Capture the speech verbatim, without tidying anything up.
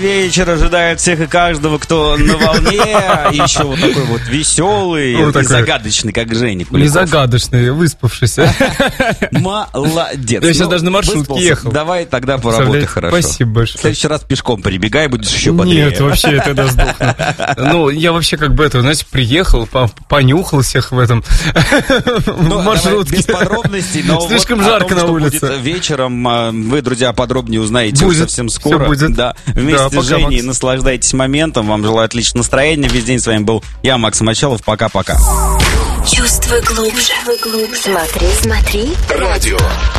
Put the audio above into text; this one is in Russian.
вечер ожидает всех и каждого, кто на волне, и еще вот такой вот веселый и загадочный, как Женя Куликов. Не загадочный, выспавшийся. Молодец. Я сейчас даже на маршрутке ехал. Давай тогда поработай хорошо. Спасибо большое. В следующий раз пешком прибегай, будешь еще бодрее. Нет, вообще, я тогда сдохну. Ну, я вообще как бы это, знаете, приехал, понюхал всех в этом маршрутке. Без подробностей, но слишком жарко на улице. Вечером вы, друзья, подробнее узнаете уже совсем скоро. Будет. Да. Вместе да, с Женей Макс. Наслаждайтесь моментом. Вам желаю отличного настроения. Весь день с вами был я, Макс Мочалов. Пока-пока. Чувствуй глубже. Смотри, смотри. Радио.